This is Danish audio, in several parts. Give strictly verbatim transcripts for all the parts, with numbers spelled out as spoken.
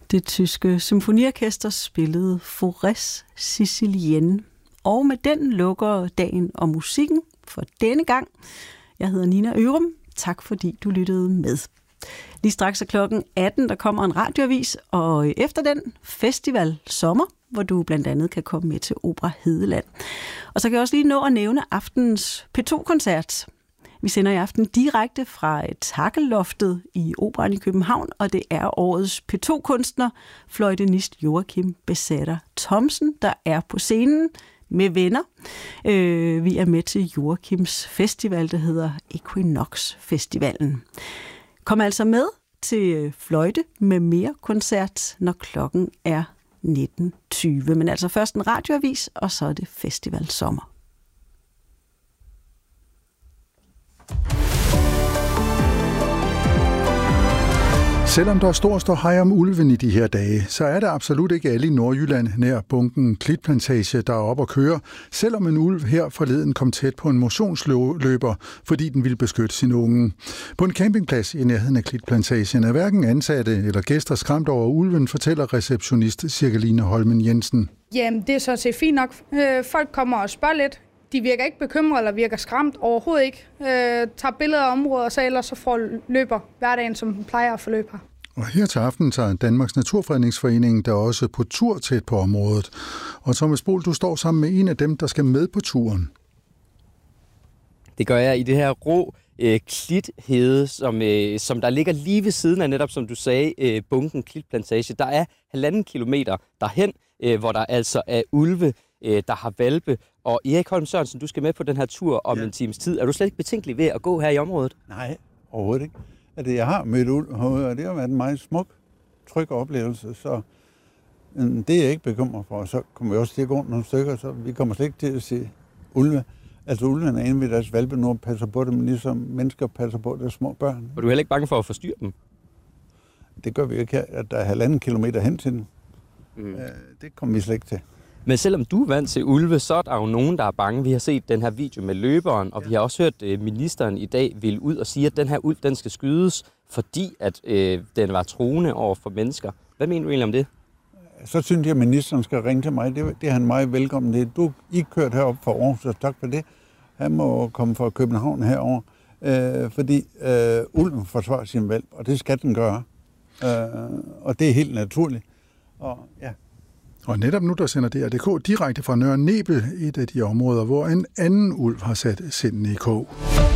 Det tyske symfoniorkester spillede Forêts Sicilienne, og med den lukker dagen og musikken for denne gang. Jeg hedder Nina Ørum. Tak fordi du lyttede med. Lige straks er klokken atten, der kommer en radioavis, og efter den festival Sommer, hvor du blandt andet kan komme med til Opera Hedeland. Og så kan jeg også lige nå at nævne aftens P to-koncert. Vi sender i aften direkte fra Takkeloftet i Operaen i København, og det er årets P to-kunstner, fløjtenist Joachim Becerra Thomsen, der er på scenen med venner. Øh, vi er med til Joachims festival, der hedder Equinox Festivalen. Kom altså med til Fløjte med mere koncert, når klokken er nitten tyve. Men altså først en radioavis, og så er det Festival Sommer. Selvom der er stor ståhej om ulven i de her dage, så er det absolut ikke alle i Nordjylland nær bunken Klitplantage, der er oppe at køre, selvom en ulv her forleden kom tæt på en motionsløber, fordi den ville beskytte sin unge. På en campingplads i nærheden af Klitplantagen er hverken ansatte eller gæster skræmt over ulven, fortæller receptionist Cirkeline Holmen Jensen. Jamen, det er så set fint nok. Folk kommer og spørger lidt. De virker ikke bekymret eller virker skræmt overhovedet ikke. Øh, tager billeder af området, og så ellers så får løber hverdagen, som den plejer at forløbe her. Og her til aften tager Danmarks Naturfredningsforening der også på tur tæt på området. Og Thomas Bol, du står sammen med en af dem, der skal med på turen. Det gør jeg i det her rå øh, klithede, som, øh, som der ligger lige ved siden af netop, som du sagde, øh, bunken Klitplantage. Der er halvanden kilometer derhen, øh, hvor der altså er ulve, øh, der har valpe. Og Erik Holm Sørensen, du skal med på den her tur om ja. en times tid. Er du slet ikke betænkelig ved at gå her i området? Nej, overhovedet ikke. At jeg har mødt ulv herude, og det har været en meget smuk, tryg oplevelse, så det er jeg ikke bekymret for. Så kommer vi også til at gå nogle stykker, så vi kommer slet ikke til at se ulve. Altså ulven er inde ved deres valpe nu og passer på dem, ligesom mennesker passer på deres små børn. Og du er heller ikke bange for at forstyrre dem? Det gør vi ikke her, at der er halvanden kilometer hen til dem. Mm. Det kommer vi slet ikke til. Men selvom du er vant til ulve, så er der jo nogen, der er bange. Vi har set den her video med løberen, og ja. vi har også hørt uh, ministeren i dag ville ud og sige, at den her ulv, den skal skydes, fordi at øh, den var truende over for mennesker. Hvad mener du egentlig om det? Så synes jeg, at ministeren skal ringe til mig. Det, det er han meget velkommen. Det du I kørt herop fra Aarhus, så tak for det. Han må komme fra København herover, øh, fordi øh, ulven forsvarer sin valp, og det skal den gøre. Øh, og det er helt naturligt. Og ja. Og netop nu, der sender D R punktum d k direkte fra Nørre Nebel, et af de områder, hvor en anden ulv har sat sindene i kog.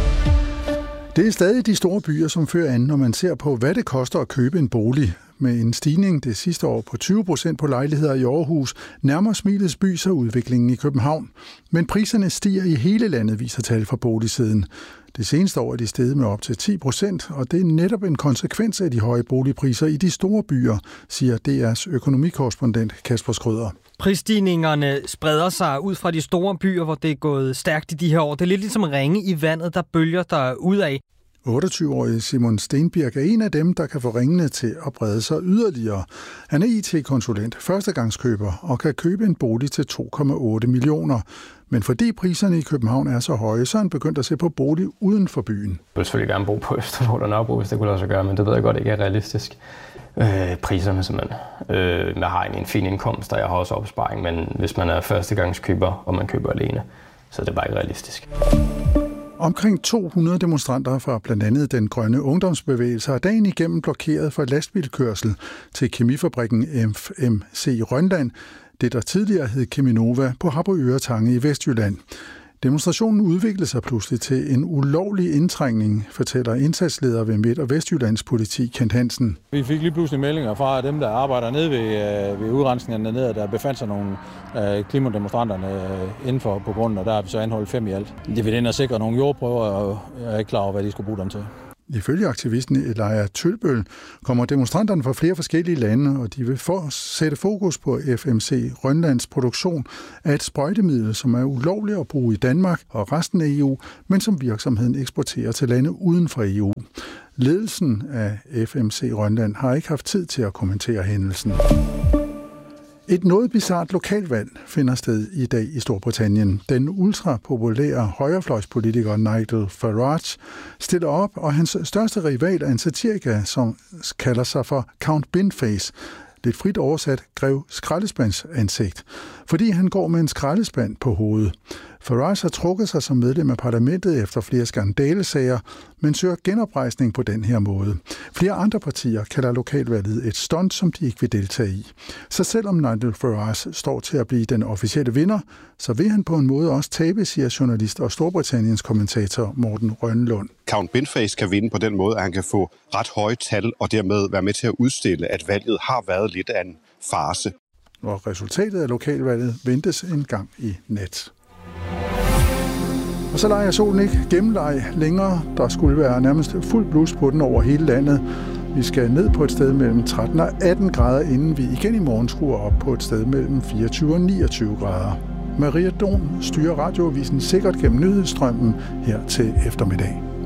Det er stadig de store byer, som fører an, når man ser på, hvad det koster at købe en bolig. Med en stigning det sidste år på tyve procent på lejligheder i Aarhus, nærmer Smilets by sig udviklingen i København. Men priserne stiger i hele landet, viser tal fra boligsiden. Det seneste år er de steget med op til ti procent, og det er netop en konsekvens af de høje boligpriser i de store byer, siger D R's økonomikorrespondent Kasper Skrøder. Prisstigningerne spreder sig ud fra de store byer, hvor det er gået stærkt i de her år. Det er lidt ligesom ringe i vandet, der bølger der ud af. otteogtyve-årige Simon Stenbirk er en af dem, der kan få ringene til at brede sig yderligere. Han er I T-konsulent, førstegangskøber og kan købe en bolig til to komma otte millioner. Men fordi priserne i København er så høje, så er han begyndt at se på bolig uden for byen. Jeg vil selvfølgelig gerne bo på Østerbro og Nørrebro, hvis det kunne lade sig gøre, men det ved jeg godt ikke er realistisk. Øh, priserne simpelthen. Øh, jeg har en fin indkomst, og jeg har også opsparing, men hvis man er førstegangskøber, og man køber alene, så er det bare ikke realistisk. Omkring to hundrede demonstranter fra blandt andet den grønne ungdomsbevægelse har dagen igennem blokeret for lastbilkørsel til kemifabrikken F M C Rønland, det der tidligere hed Cheminova på Harboøre Tange i Vestjylland. Demonstrationen udviklede sig pludselig til en ulovlig indtrængning, fortæller indsatsleder ved Midt- og Vestjyllands politi, Kent Hansen. Vi fik lige pludselig meldinger fra dem, der arbejder nede ved, ved udrensningen dernede, der befandt sig nogle øh, klimademonstranterne øh, indenfor på grunden, og der har vi så anholdt fem i alt. De vil ind og sikre nogle jordprøver, og jeg er ikke klar over, hvad de skulle bruge dem til. Ifølge aktivisten Elijah Tølbøl kommer demonstranterne fra flere forskellige lande, og de vil for sætte fokus på F M C Rønlands produktion af et sprøjtemiddel, som er ulovligt at bruge i Danmark og resten af E U, men som virksomheden eksporterer til lande uden for E U. Ledelsen af F M C Rønland har ikke haft tid til at kommentere hændelsen. Et noget bizart lokalvalg finder sted i dag i Storbritannien. Den ultrapopulære højrefløjspolitiker Nigel Farage stiller op, og hans største rival er en satiriker, som kalder sig for Count Binface. lidt frit oversat grev skraldespandsansigt, fordi han går med en skraldespand på hovedet. Farage har trukket sig som medlem af parlamentet efter flere skandalesager, men søger genoprejsning på den her måde. Flere andre partier kalder lokalvalget et stunt, som de ikke vil deltage i. Så selvom Nigel Farage står til at blive den officielle vinder, så vil han på en måde også tabe, siger journalist og Storbritanniens kommentator Morten Rønnelund. Count Binface kan vinde på den måde, at han kan få ret høje tal og dermed være med til at udstille, at valget har været lidt af en farce. Og resultatet af lokalvalget ventes en gang i nat. Og så leger solen ikke gennemleg længere. Der skulle være nærmest fuld blus på den over hele landet. Vi skal ned på et sted mellem tretten og atten grader, inden vi igen i morgen skruer op på et sted mellem fireogtyve og niogtyve grader. Maria Don styrer radioavisen sikkert gennem nyhedsstrømmen her til eftermiddag.